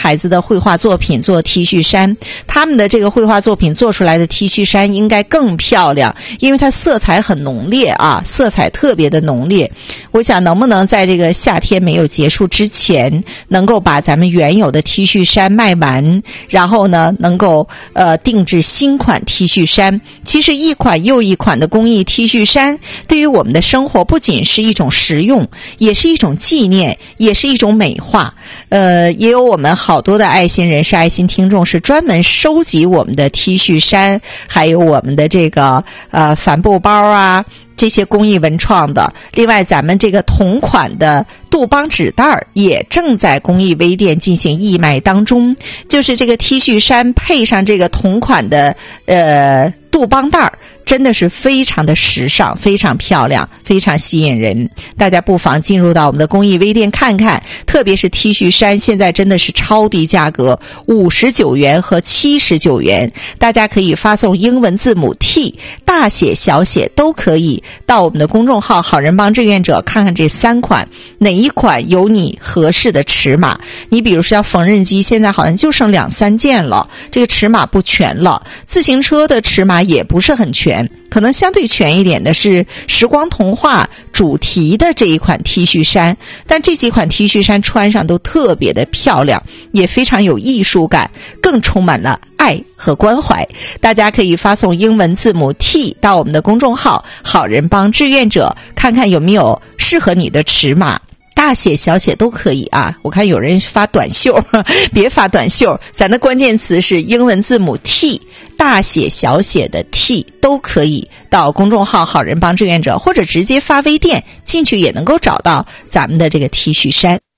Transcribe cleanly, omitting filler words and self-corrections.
孩子的绘画作品做 T 恤衫，他们的这个绘画作品做出来的 T 恤衫应该更漂亮，因为它色彩很浓烈啊，色彩特别的浓烈。我想能不能在这个夏天没有结束之前，能够把咱们原有的 T 恤衫卖完，然后呢能够定制新款 T 恤衫。其实一款又一款的公益 T 恤衫对于我们的生活不仅是一种实用，也是一种纪念，也是一种美化。也有我们好多的爱心人士、爱心听众是专门收集我们的 T 恤衫，还有我们的这个帆布包啊，这些公益文创的。另外咱们这个同款的杜邦纸袋也正在公益微店进行义卖当中，就是这个 T 恤衫配上这个同款的杜邦袋，真的是非常的时尚，非常漂亮，非常吸引人。大家不妨进入到我们的公益微店看看，特别是 T 恤衫现在真的是超低价格，59元和79元，大家可以发送英文字母 T， 大写小写都可以，到我们的公众号好人帮志愿者看看这3款哪一款有你合适的尺码。你比如说像缝纫机现在好像就剩2-3件了，这个尺码不全了，自行车的尺码也不是很全，可能相对全一点的是时光童话主题的这一款 T 恤衫，但这几款 T 恤衫穿上都特别的漂亮，也非常有艺术感，更充满了爱和关怀。大家可以发送英文字母 T 到我们的公众号好人帮志愿者，看看有没有适合你的尺码，大写小写都可以啊。我看有人发短袖，别发短袖，咱的关键词是英文字母 T， 大写小写的 T 都可以，到公众号好人帮志愿者，或者直接发微店进去也能够找到咱们的这个 T 恤衫。